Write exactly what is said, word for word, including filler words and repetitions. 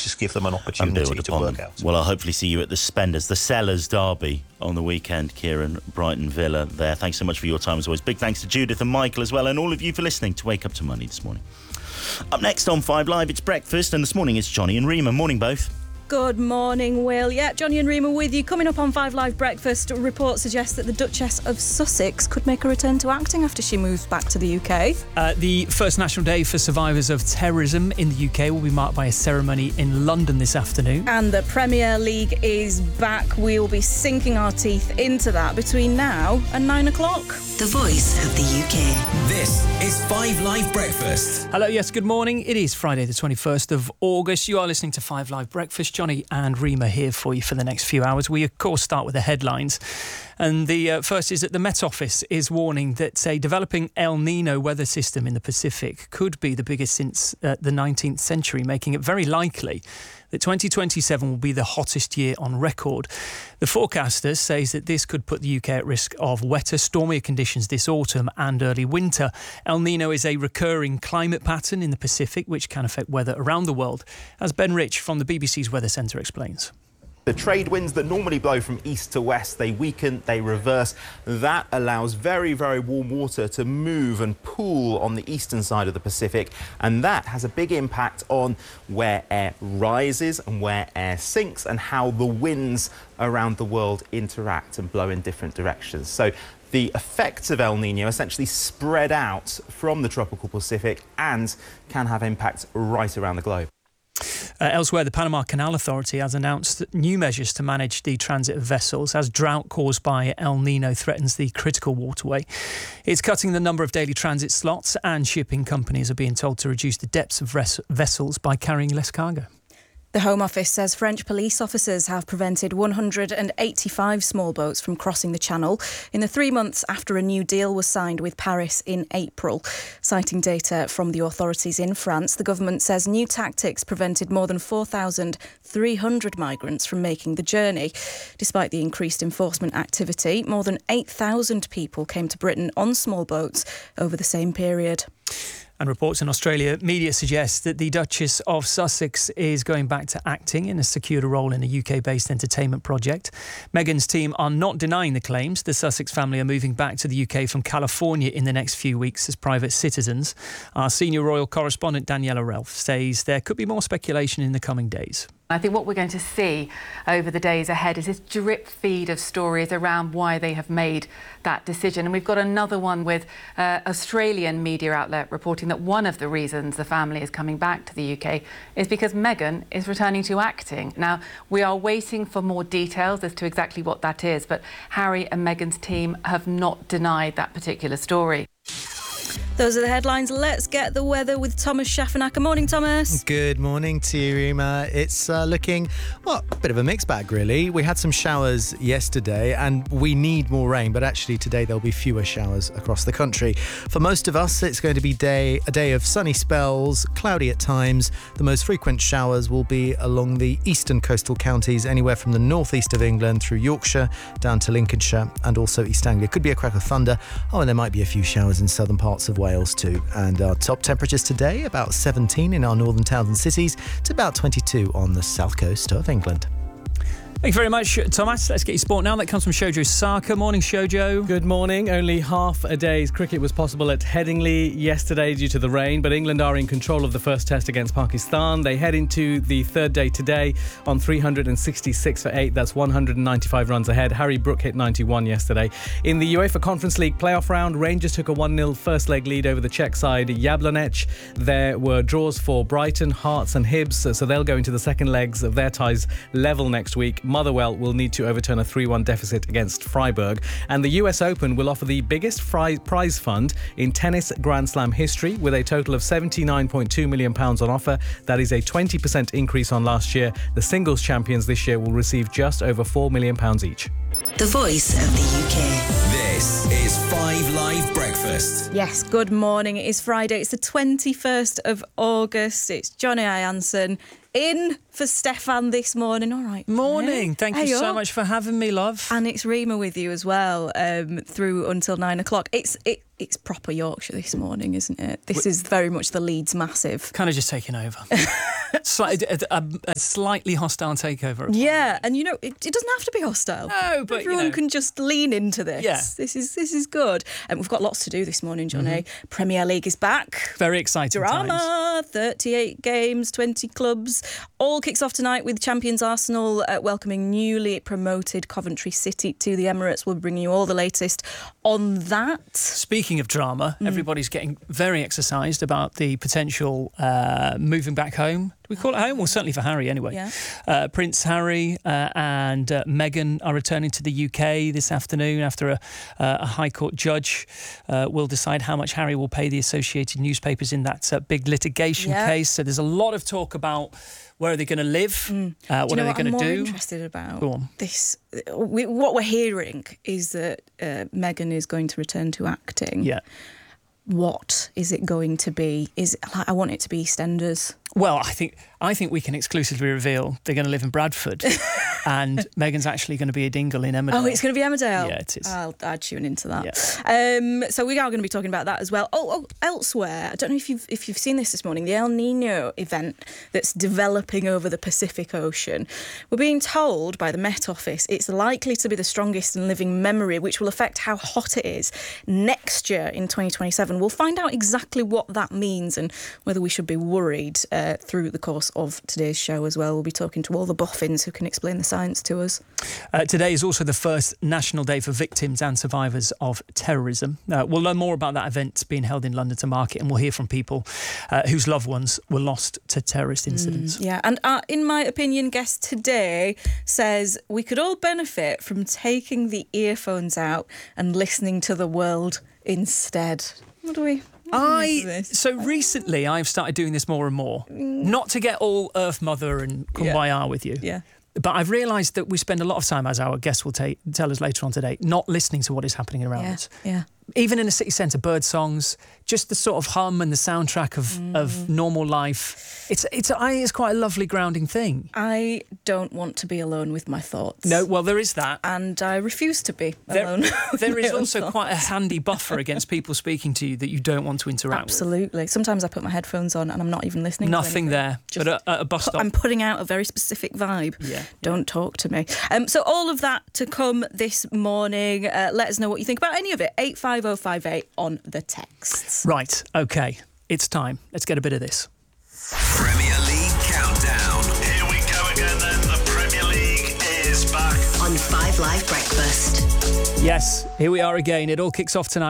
just give them an opportunity to work out. Well, I'll hopefully see you at the Spenders, the Sellers Derby on the weekend, Kieran. Brighton Villa there. Thanks so much for your time as always. Big thanks to Judith and Michael as well, and all of you for listening to Wake Up to Money this morning. Up next on Five Live, it's breakfast, and this morning it's Johnny and Rima. Morning, both. Good morning, Will. Yeah, Johnny and Rima with you. Coming up on Five Live Breakfast, a report suggests that the Duchess of Sussex could make a return to acting after she moves back to the U K. Uh, the first National Day for Survivors of Terrorism in the U K will be marked by a ceremony in London this afternoon. And the Premier League is back. We'll be sinking our teeth into that between now and nine o'clock. The voice of the U K. This is Five Live Breakfast. Hello, yes, good morning. It is Friday the twenty-first of August. You are listening to Five Live Breakfast. Johnny and Rima here for you for the next few hours. We, of course, start with the headlines. And the uh, first is that the Met Office is warning that a developing El Nino weather system in the Pacific could be the biggest since uh, the nineteenth century, making it very likely that twenty twenty-seven will be the hottest year on record. The forecaster says that this could put the U K at risk of wetter, stormier conditions this autumn and early winter. El Nino is a recurring climate pattern in the Pacific which can affect weather around the world, as Ben Rich from the B B C's Weather Centre explains. The trade winds that normally blow from east to west, they weaken, they reverse. That allows very, very warm water to move and pool on the eastern side of the Pacific, and that has a big impact on where air rises and where air sinks and how the winds around the world interact and blow in different directions. So the effects of El Nino essentially spread out from the tropical Pacific and can have impacts right around the globe. Uh, elsewhere, the Panama Canal Authority has announced new measures to manage the transit of vessels as drought caused by El Nino threatens the critical waterway. It's cutting the number of daily transit slots, and shipping companies are being told to reduce the depths of res- vessels by carrying less cargo. The Home Office says French police officers have prevented one hundred eighty-five small boats from crossing the Channel in the three months after a new deal was signed with Paris in April. Citing data from the authorities in France, the government says new tactics prevented more than four thousand three hundred migrants from making the journey. Despite the increased enforcement activity, more than eight thousand people came to Britain on small boats over the same period. And reports in Australia media suggest that the Duchess of Sussex is going back to acting and has secured a role in a U K-based entertainment project. Meghan's team are not denying the claims. The Sussex family are moving back to the U K from California in the next few weeks as private citizens. Our senior royal correspondent Daniela Relf says there could be more speculation in the coming days. I think what we're going to see over the days ahead is this drip feed of stories around why they have made that decision. And we've got another one with uh, Australian media outlet reporting that one of the reasons the family is coming back to the U K is because Meghan is returning to acting. Now, we are waiting for more details as to exactly what that is, but Harry and Meghan's team have not denied that particular story. Those are the headlines. Let's get the weather with Thomas Schaffenacker. Morning, Thomas. Good morning to you, Rima. It's uh, looking, well, a bit of a mixed bag, really. We had some showers yesterday and we need more rain, but actually today there'll be fewer showers across the country. For most of us, it's going to be day a day of sunny spells, cloudy at times. The most frequent showers will be along the eastern coastal counties, anywhere from the northeast of England through Yorkshire down to Lincolnshire and also East Anglia. Could be a crack of thunder. Oh, and there might be a few showers in southern parts of Wales too. And our top temperatures today, about seventeen in our northern towns and cities to about twenty-two on the south coast of England. Thank you very much, Thomas. Let's get your sport now. That comes from Shojo Saka. Morning, Shojo. Good morning. Only half a day's cricket was possible at Headingley yesterday due to the rain, but England are in control of the first test against Pakistan. They head into the third day today on three hundred sixty-six for eight. That's one hundred ninety-five runs ahead. Harry Brook hit ninety-one yesterday. In the UEFA Conference League playoff round, Rangers took a one nil first leg lead over the Czech side Jablonec. There were draws for Brighton, Hearts and Hibs, so they'll go into the second legs of their ties level next week. Motherwell will need to overturn a three one deficit against Freiburg. And the U S Open will offer the biggest prize fund in tennis Grand Slam history with a total of seventy-nine point two million pounds on offer. That is a twenty percent increase on last year. The singles champions this year will receive just over four million pounds each. The voice of the U K. This is Five Live Breakfast. Yes, good morning. It is Friday. It's the twenty-first of August. It's Johnny Ianson in for Stefan this morning. All right. Morning. Hey. Thank hey you so up. much for having me, love. And it's Rima with you as well um, through until nine o'clock. It's it. it's proper Yorkshire this morning, isn't it? This is very much the Leeds Massive. Kind of just taking over. Slight, a, a, a slightly hostile takeover. Yeah, and you know, it, it doesn't have to be hostile. No, but everyone you know. can just lean into this. Yeah. This is this is good. And we've got lots to do this morning, Johnny. Mm-hmm. Premier League is back. Very exciting Drama, times. thirty-eight games, twenty clubs. All kicks off tonight with champions Arsenal uh, welcoming newly promoted Coventry City to the Emirates. We'll bring you all the latest on that. Speaking of drama, mm. everybody's getting very exercised about the potential uh, moving back home. Do we call it home? Well, certainly for Harry anyway. Yeah. Uh, Prince Harry uh, and uh, Meghan are returning to the U K this afternoon after a, uh, a High Court judge uh, will decide how much Harry will pay the Associated Newspapers in that uh, big litigation yeah. case. So there's a lot of talk about where are they going to live, mm. uh, what do you know are they going to do. I'm more interested about Go on. This. We, what we're hearing is that uh, Meghan is going to return to acting. Yeah. What is it going to be? Is I want it to be EastEnders. Well, I think I think we can exclusively reveal they're going to live in Bradford, and Meghan's actually going to be a dingle in Emmerdale. Oh, it's going to be Emmerdale. Yeah, it is. I'll, I'll tune into that. Yeah. Um, so we are going to be talking about that as well. Oh, oh, elsewhere, I don't know if you've if you've seen this this morning. The El Nino event that's developing over the Pacific Ocean. We're being told by the Met Office it's likely to be the strongest in living memory, which will affect how hot it is next year in twenty twenty-seven. We'll find out exactly what that means and whether we should be worried uh, through the course of today's show as well. We'll be talking to all the boffins who can explain the science to us. Uh, today is also the first National Day for victims and survivors of terrorism. Uh, we'll learn more about that event being held in London to mark it, and we'll hear from people uh, whose loved ones were lost to terrorist incidents. Mm, yeah, and uh, in my opinion, guest today says we could all benefit from taking the earphones out and listening to the world instead. What do we... I so recently I've started doing this more and more. Not to get all Earth Mother and kumbaya yeah. with you. Yeah. But I've realised that we spend a lot of time, as our guest will ta- tell us later on today, not listening to what is happening around yeah. us. Yeah. Even in a city centre, bird songs, just the sort of hum and the soundtrack of, mm. of normal life. It's it's I it's quite a lovely grounding thing. I don't want to be alone with my thoughts. No, well there is that, and I refuse to be there, alone. with There my is own also thoughts. quite a handy buffer against people speaking to you that you don't want to interact Absolutely. with. Absolutely. Sometimes I put my headphones on and I'm not even listening. Nothing to there. Just but at a bus stop, I'm putting out a very specific vibe. Yeah. Don't yeah. talk to me. Um, so all of that to come this morning. Uh, let us know what you think about any of it. eight five oh five eight on the texts. Right. Okay. It's time. Let's get a bit of this. Premier League Countdown. Here we go again then. The Premier League is back. On Five Live Breakfast. Yes, here we are again. It all kicks off tonight